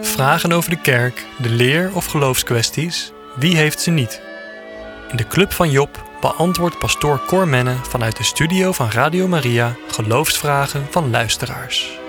Vragen over de kerk, de leer of geloofskwesties, wie heeft ze niet? In de Club van Job beantwoordt pastoor Cor Menne vanuit de studio van Radio Maria geloofsvragen van luisteraars.